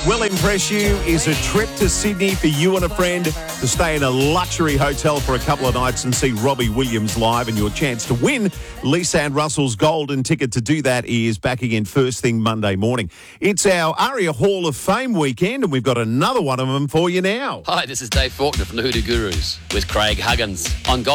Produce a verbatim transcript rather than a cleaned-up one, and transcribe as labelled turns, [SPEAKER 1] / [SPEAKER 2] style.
[SPEAKER 1] will impress you is a trip to Sydney for you and a friend to stay in a luxury hotel for a couple of nights and see Robbie Williams live, and your chance to win Lisa and Russell's golden ticket to do that is back again first thing Monday morning. It's our ARIA Hall of Fame weekend, and we've got another one of them for you now.
[SPEAKER 2] Hi, this is Dave Faulkner from the Hoodoo Gurus with Craig Huggins on Gold.